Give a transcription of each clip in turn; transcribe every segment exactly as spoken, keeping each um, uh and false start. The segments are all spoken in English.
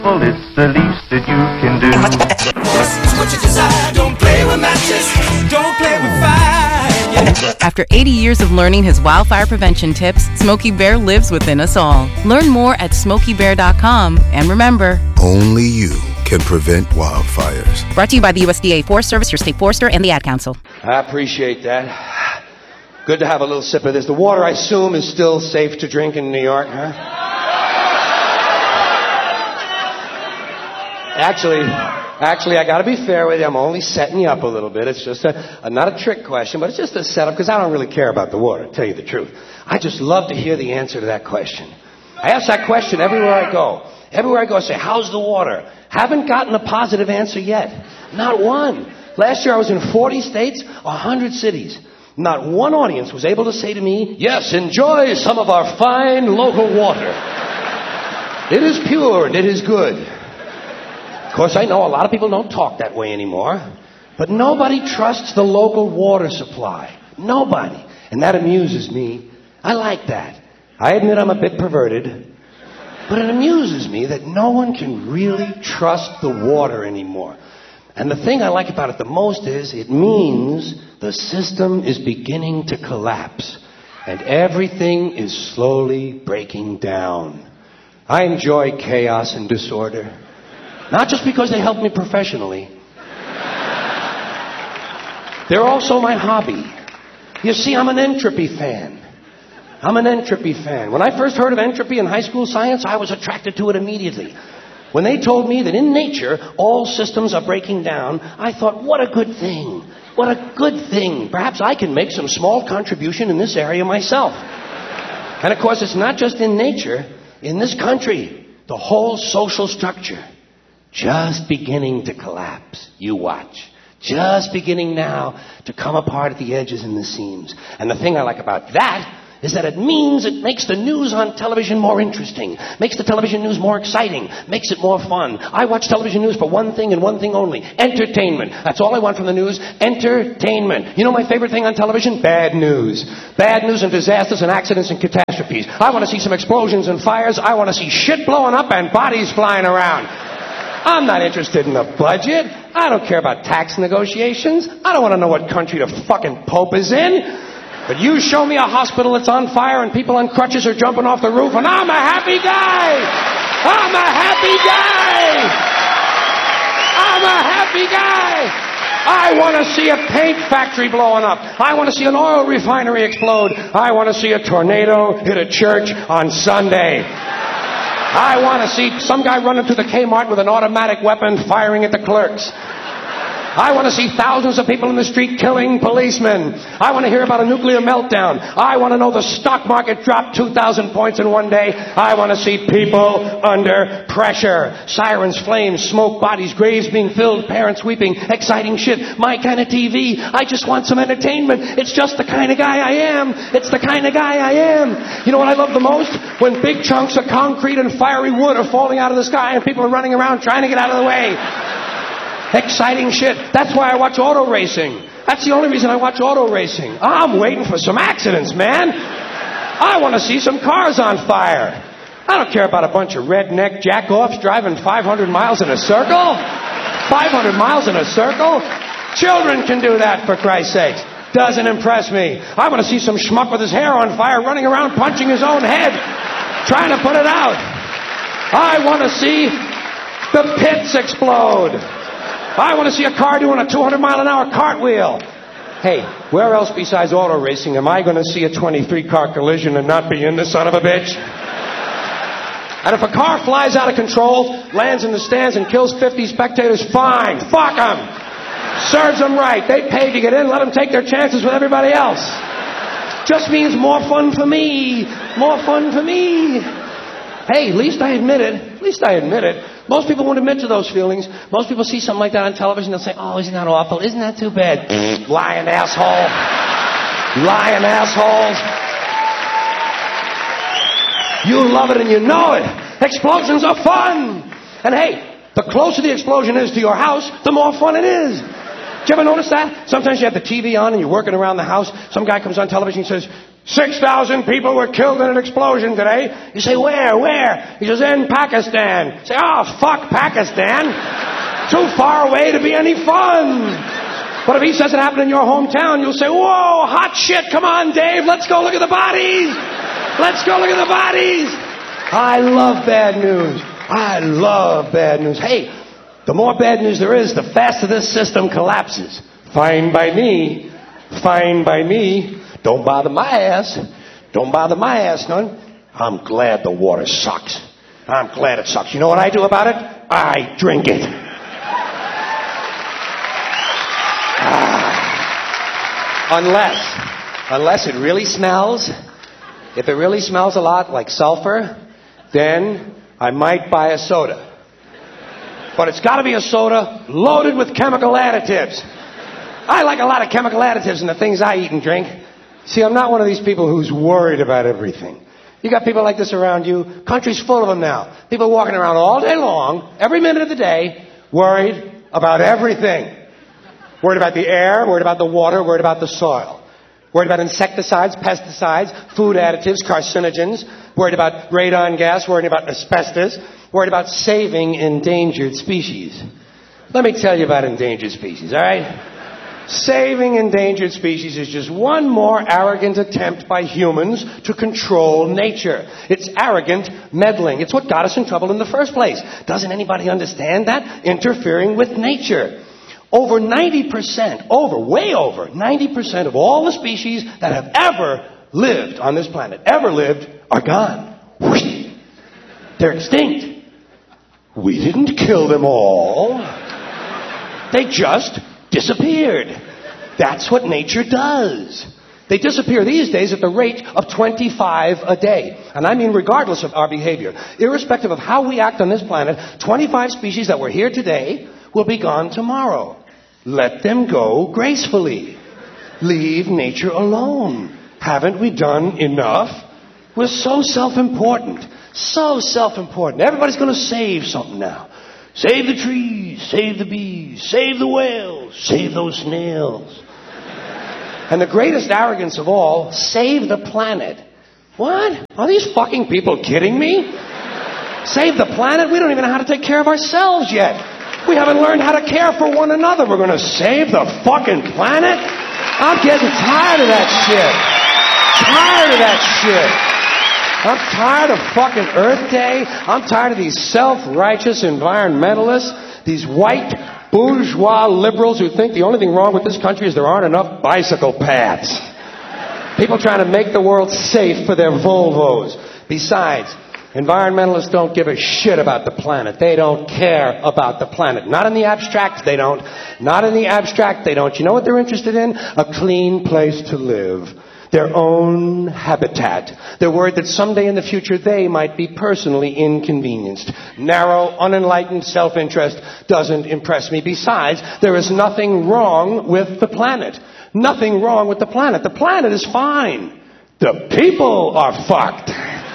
Well, it's the least that you can do. What you desire, don't play with matches, don't play with fire. Yeah. After eighty years of learning his wildfire prevention tips, Smokey Bear lives within us all. Learn more at smokey bear dot com. And remember, only you can prevent wildfires. Brought to you by the U S D A Forest Service, your state forester, and the Ad Council. I appreciate that. Good to have a little sip of this. The water, I assume, is still safe to drink in New York, huh? Actually, actually, I got to be fair with you. I'm only setting you up a little bit. It's just a, a not a trick question, but it's just a setup because I don't really care about the water, to tell you the truth. I just love to hear the answer to that question. I ask that question everywhere I go. Everywhere I go, I say, how's the water? Haven't gotten a positive answer yet. Not one. Last year I was in forty states, one hundred cities. Not one audience was able to say to me, yes, enjoy some of our fine local water. It is pure and it is good. Of course, I know a lot of people don't talk that way anymore, but nobody trusts the local water supply. Nobody. And that amuses me. I like that. I admit I'm a bit perverted, but it amuses me that no one can really trust the water anymore. And the thing I like about it the most is it means the system is beginning to collapse, and everything is slowly breaking down. I enjoy chaos and disorder. Not just because they help me professionally. They're also my hobby. You see, I'm an entropy fan. I'm an entropy fan. When I first heard of entropy in high school science, I was attracted to it immediately. When they told me that in nature, all systems are breaking down, I thought, what a good thing. What a good thing. Perhaps I can make some small contribution in this area myself. And of course, it's not just in nature. In this country, the whole social structure just beginning to collapse. You watch. Just beginning now to come apart at the edges and the seams. And the thing I like about that is that it means it makes the news on television more interesting, makes the television news more exciting, makes it more fun. I watch television news for one thing and one thing only, entertainment. That's all I want from the news, entertainment. You know my favorite thing on television? Bad news. Bad news and disasters and accidents and catastrophes. I want to see some explosions and fires. I want to see shit blowing up and bodies flying around. I'm not interested in the budget. I don't care about tax negotiations. I don't want to know what country the fucking Pope is in. But you show me a hospital that's on fire and people on crutches are jumping off the roof, and I'm a happy guy! I'm a happy guy! I'm a happy guy! I want to see a paint factory blowing up. I want to see an oil refinery explode. I want to see a tornado hit a church on Sunday. I want to see some guy running through the Kmart with an automatic weapon firing at the clerks. I want to see thousands of people in the street killing policemen. I want to hear about a nuclear meltdown. I want to know the stock market dropped two thousand points in one day. I want to see people under pressure. Sirens, flames, smoke, bodies, graves being filled, parents weeping, exciting shit. My kind of T V. I just want some entertainment. It's just the kind of guy I am. It's the kind of guy I am. You know what I love the most? When big chunks of concrete and fiery wood are falling out of the sky and people are running around trying to get out of the way. Exciting shit. That's why I watch auto racing. That's the only reason I watch auto racing. I'm waiting for some accidents, man. I want to see some cars on fire. I don't care about a bunch of redneck jack-offs driving five hundred miles in a circle. five hundred miles in a circle? Children can do that, for Christ's sakes. Doesn't impress me. I want to see some schmuck with his hair on fire running around punching his own head, trying to put it out. I want to see the pits explode. I want to see a car doing a two hundred mile an hour cartwheel. Hey, where else besides auto racing am I going to see a twenty-three car collision and not be in the son of a bitch? And if a car flies out of control, lands in the stands and kills fifty spectators, fine. Fuck them. Serves them right. They paid to get in. Let them take their chances with everybody else. Just means more fun for me. More fun for me. Hey, at least I admit it. At least I admit it. Most people won't admit to those feelings. Most people see something like that on television. They'll say, oh, isn't that awful? Isn't that too bad? Lying asshole. Lying assholes. You love it and you know it. Explosions are fun. And hey, the closer the explosion is to your house, the more fun it is. Did you ever notice that? Sometimes you have the T V on and you're working around the house. Some guy comes on television and says, six thousand people were killed in an explosion today. You say, where, where? He says, in Pakistan. You say, oh, fuck Pakistan. Too far away to be any fun. But if he says it happened in your hometown, you'll say, whoa, hot shit, come on, Dave, let's go look at the bodies. Let's go look at the bodies. I love bad news. I love bad news. Hey, the more bad news there is, the faster this system collapses. Fine by me. Fine by me. Don't bother my ass. Don't bother my ass none. I'm glad the water sucks. I'm glad it sucks. You know what I do about it? I drink it. Ah. Unless, unless it really smells, if it really smells a lot like sulfur, then I might buy a soda. But it's got to be a soda loaded with chemical additives. I like a lot of chemical additives in the things I eat and drink. See, I'm not one of these people who's worried about everything. You got people like this around you. Country's full of them now. People walking around all day long, every minute of the day, worried about everything. Worried about the air, worried about the water, worried about the soil. Worried about insecticides, pesticides, food additives, carcinogens. Worried about radon gas, worried about asbestos. Worried about saving endangered species. Let me tell you about endangered species, all right? Saving endangered species is just one more arrogant attempt by humans to control nature. It's arrogant meddling. It's what got us in trouble in the first place. Doesn't anybody understand that? Interfering with nature. Over ninety percent, over, way over, ninety percent of all the species that have ever lived on this planet, ever lived, are gone. Whoosh. They're extinct. We didn't kill them all. They just disappeared. That's what nature does. They disappear these days at the rate of twenty-five a day. And I mean regardless of our behavior. Irrespective of how we act on this planet, twenty-five species that were here today will be gone tomorrow. Let them go gracefully. Leave nature alone. Haven't we done enough? We're so self-important. So self-important. Everybody's going to save something now. Save the trees, save the bees, save the whales, save those snails. And the greatest arrogance of all, save the planet. What? Are these fucking people kidding me? Save the planet? We don't even know how to take care of ourselves yet. We haven't learned how to care for one another. We're going to save the fucking planet? I'm getting tired of that shit. Tired of that shit. I'm tired of fucking Earth Day. I'm tired of these self-righteous environmentalists, these white bourgeois liberals who think the only thing wrong with this country is there aren't enough bicycle paths. People trying to make the world safe for their Volvos. Besides, environmentalists don't give a shit about the planet. They don't care about the planet. Not in the abstract, they don't. Not in the abstract, they don't. You know what they're interested in? A clean place to live. Their own habitat. They're worried that someday in the future they might be personally inconvenienced. Narrow, unenlightened self-interest doesn't impress me. Besides, there is nothing wrong with the planet. Nothing wrong with the planet. The planet is fine. The people are fucked.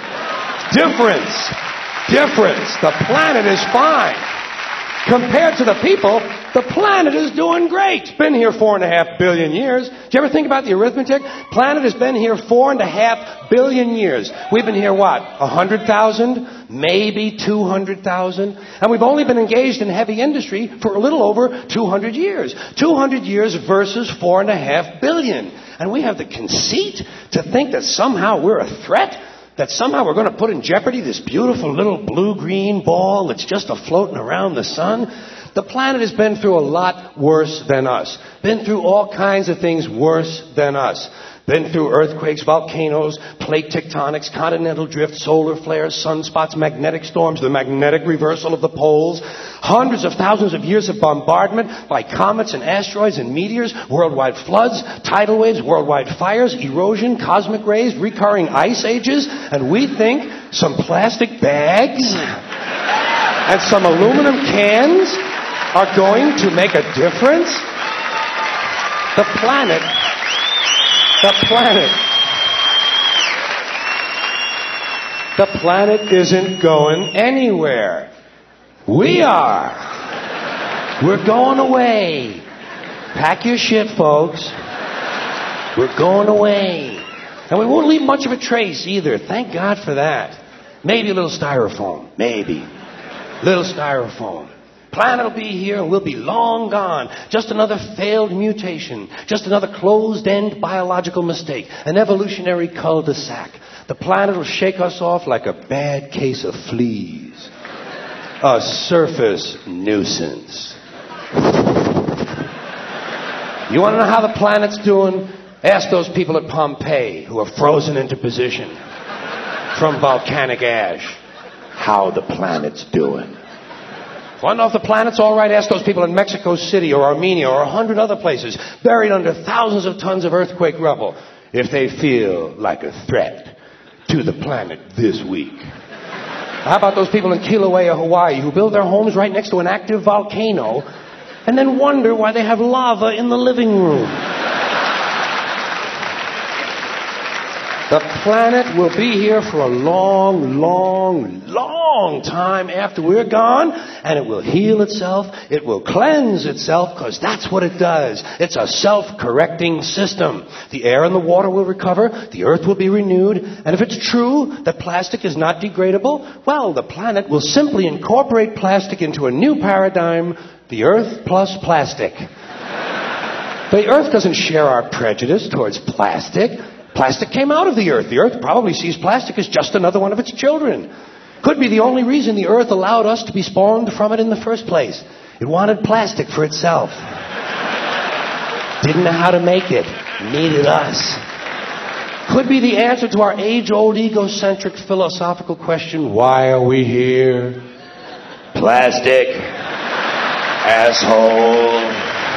Difference. Difference. The planet is fine. Compared to the people, the planet is doing great. It's been here four and a half billion years. Do you ever think about the arithmetic? Planet has been here four and a half billion years. We've been here, what, a hundred thousand? Maybe two hundred thousand? And we've only been engaged in heavy industry for a little over two hundred years. two hundred years versus four and a half billion. And we have the conceit to think that somehow we're a threat? That somehow we're going to put in jeopardy this beautiful little blue-green ball that's just a-floating around the sun? The planet has been through a lot worse than us. Been through all kinds of things worse than us. Been through earthquakes, volcanoes, plate tectonics, continental drift, solar flares, sunspots, magnetic storms, the magnetic reversal of the poles, hundreds of thousands of years of bombardment by comets and asteroids and meteors, worldwide floods, tidal waves, worldwide fires, erosion, cosmic rays, recurring ice ages, and we think some plastic bags and some aluminum cans are going to make a difference? The planet... The planet. The planet isn't going anywhere. We are. We're going away. Pack your shit, folks. We're going away. And we won't leave much of a trace either. Thank God for that. Maybe a little styrofoam. Maybe. Little styrofoam. Planet will be here and we'll be long gone. Just another failed mutation. Just another closed-end biological mistake. An evolutionary cul-de-sac. The planet will shake us off like a bad case of fleas. A surface nuisance. You want to know how the planet's doing? Ask those people at Pompeii who are frozen into position from volcanic ash how the planet's doing. Want to know if the planet's all right? Ask those people in Mexico City or Armenia or a hundred other places buried under thousands of tons of earthquake rubble if they feel like a threat to the planet this week. How about those people in Kilauea, Hawaii who build their homes right next to an active volcano and then wonder why they have lava in the living room? The planet will be here for a long, long, long time after we're gone, and it will heal itself, it will cleanse itself, because that's what it does. It's a self-correcting system. The air and the water will recover, the earth will be renewed, and if it's true that plastic is not degradable, well, the planet will simply incorporate plastic into a new paradigm, the earth plus plastic. The earth doesn't share our prejudice towards plastic. Plastic came out of the earth. The earth probably sees plastic as just another one of its children. Could be the only reason the earth allowed us to be spawned from it in the first place. It wanted plastic for itself. Didn't know how to make it. Needed us. Could be the answer to our age-old egocentric philosophical question, why are we here? Plastic. Asshole.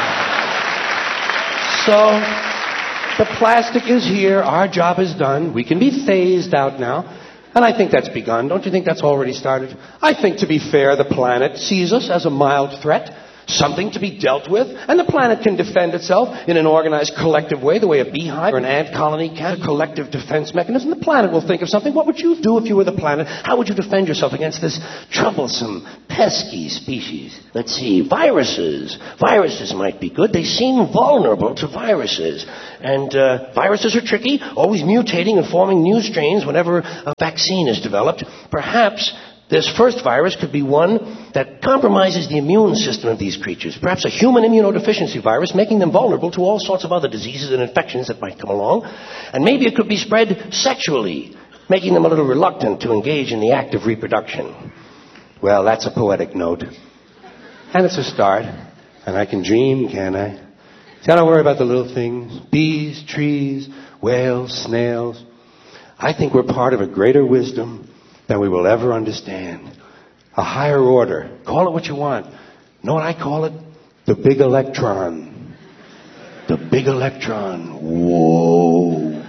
So... the plastic is here. Our job is done. We can be phased out now. And I think that's begun. Don't you think that's already started? I think, to be fair, the planet sees us as a mild threat, something to be dealt with, and the planet can defend itself in an organized collective way, the way a beehive or an ant colony can. A collective defense mechanism. The planet will think of something. What would you do if you were the planet? How would you defend yourself against this troublesome, pesky species? Let's see. Viruses. Viruses might be good. They seem vulnerable to viruses. And uh, viruses are tricky, always mutating and forming new strains whenever a vaccine is developed. Perhaps this first virus could be one that compromises the immune system of these creatures. Perhaps a human immunodeficiency virus, making them vulnerable to all sorts of other diseases and infections that might come along. And maybe it could be spread sexually, making them a little reluctant to engage in the act of reproduction. Well, that's a poetic note. And it's a start. And I can dream, can't I? See, I don't worry about the little things. Bees, trees, whales, snails. I think we're part of a greater wisdom than we will ever understand. A higher order. Call it what you want. Know what I call it? The big electron. The big electron. Whoa.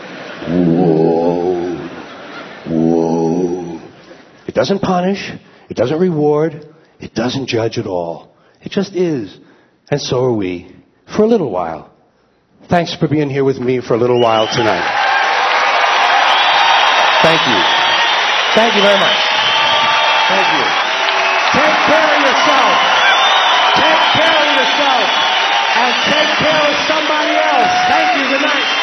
Whoa. Whoa. It doesn't punish. It doesn't reward. It doesn't judge at all. It just is. And so are we. For a little while. Thanks for being here with me for a little while tonight. Thank you. Thank you very much. Thank you. Take care of yourself. Take care of yourself. And take care of somebody else. Thank you. Good night.